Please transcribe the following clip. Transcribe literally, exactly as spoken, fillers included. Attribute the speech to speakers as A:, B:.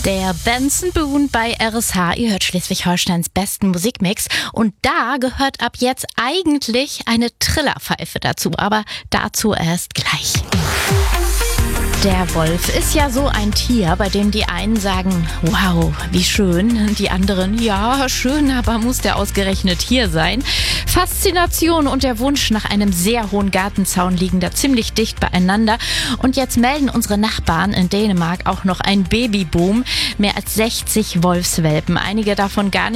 A: Der Benson Boone bei R S H. Ihr hört Schleswig-Holsteins besten Musikmix. Und da gehört ab jetzt eigentlich eine Trillerpfeife dazu. Aber dazu erst gleich. Der Wolf ist ja so ein Tier, bei dem die einen sagen, wow, wie schön. Die anderen, ja, schön, aber muss der ausgerechnet hier sein? Faszination und der Wunsch nach einem sehr hohen Gartenzaun liegen da ziemlich dicht beieinander. Und jetzt melden unsere Nachbarn in Dänemark auch noch einen Babyboom. Mehr als sechzig Wolfswelpen, einige davon gar nicht